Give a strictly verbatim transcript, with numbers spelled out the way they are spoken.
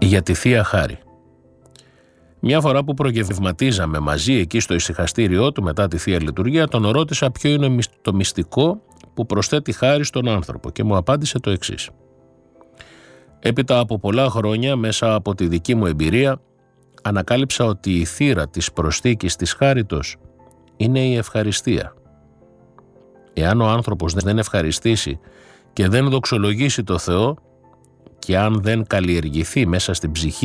για τη Θεία Χάρη. Μια φορά που προγευματίζαμε μαζί εκεί στο ησυχαστήριό του μετά τη Θεία Λειτουργία, τον ρώτησα ποιο είναι το μυστικό που προσθέτει χάρη στον άνθρωπο και μου απάντησε το εξής. Έπειτα από πολλά χρόνια, μέσα από τη δική μου εμπειρία, ανακάλυψα ότι η θύρα της προσθήκης της χάριτος είναι η ευχαριστία. Εάν ο άνθρωπος δεν ευχαριστήσει και δεν δοξολογήσει το Θεό και αν δεν καλλιεργηθεί μέσα στην ψυχή